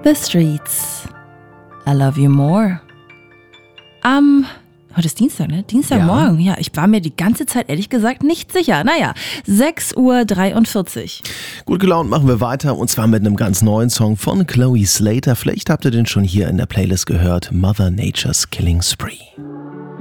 The Streets. I love you more. Heute ist Dienstag, ne? Dienstagmorgen. Ja, ich war mir die ganze Zeit ehrlich gesagt nicht sicher. Naja, 6:43 Uhr. Gut gelaunt machen wir weiter und zwar mit einem ganz neuen Song von Chloe Slater. Vielleicht habt ihr den schon hier in der Playlist gehört. Mother Nature's Killing Spree.